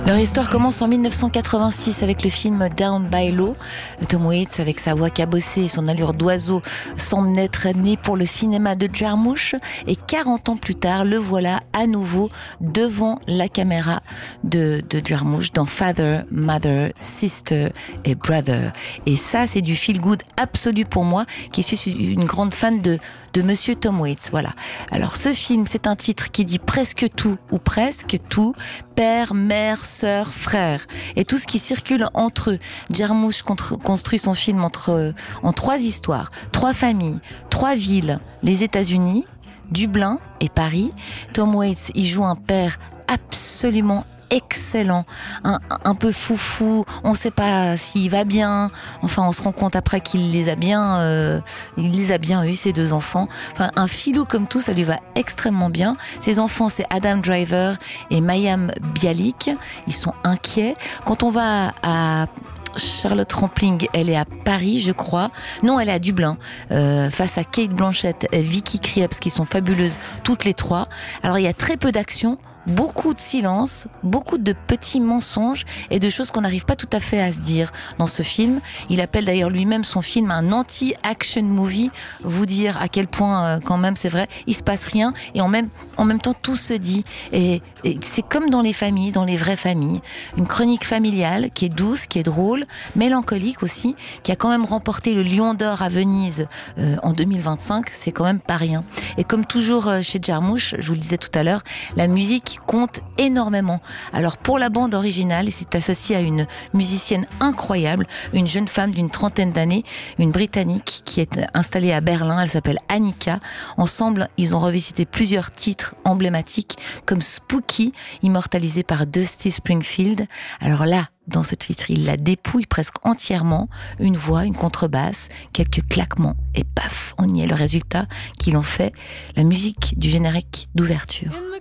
Leur histoire commence en 1986 avec le film Down by Law. Tom Waits, avec sa voix cabossée et son allure d'oiseau, semble être né pour le cinéma de Jarmusch. Et 40 ans plus tard, le voilà à nouveau devant la caméra de Jarmusch dans Father, Mother, Sister et Brother. Et ça, c'est du feel good absolu pour moi, qui suis une grande fan de Monsieur Tom Waits. Voilà. Alors, ce film, c'est un titre qui dit presque tout, ou presque tout. Père, mère, sœur, frère, et tout ce qui circule entre eux. Jarmusch construit son film en 3 histoires, 3 familles, 3 villes, les États-Unis, Dublin et Paris. Tom Waits y joue un père absolument excellent, un peu foufou, on ne sait pas s'il va bien, enfin on se rend compte après qu'il les a bien eu, ces 2 enfants, enfin un filou comme tout, ça lui va extrêmement bien. Ses enfants, c'est Adam Driver et Mayim Bialik, ils sont inquiets. Quand on va à Charlotte Rampling, elle est à Paris, je crois. Non, elle est à Dublin, face à Kate Blanchett et Vicky Krieps, qui sont fabuleuses toutes les 3. Alors il y a très peu d'action, beaucoup de silence, beaucoup de petits mensonges et de choses qu'on n'arrive pas tout à fait à se dire dans ce film. Il appelle d'ailleurs lui-même son film un anti-action movie, vous dire à quel point quand même c'est vrai, il se passe rien et en même temps tout se dit. Et c'est comme dans les familles, dans les vraies familles, une chronique familiale qui est douce, qui est drôle, mélancolique aussi, qui a quand même remporté le Lion d'Or à Venise en 2025, c'est quand même pas rien. Et comme toujours chez Jarmusch, je vous le disais tout à l'heure, la musique compte énormément. Alors pour la bande originale, il s'est associé à une musicienne incroyable, une jeune femme d'une 30aine d'années, une Britannique qui est installée à Berlin, elle s'appelle Annika. Ensemble, ils ont revisité plusieurs titres emblématiques comme Spooky, immortalisé par Dusty Springfield. Alors là, dans ce titre, il la dépouille presque entièrement, une voix, une contrebasse, quelques claquements et paf, on y est, le résultat qu'il en fait la musique du générique d'ouverture.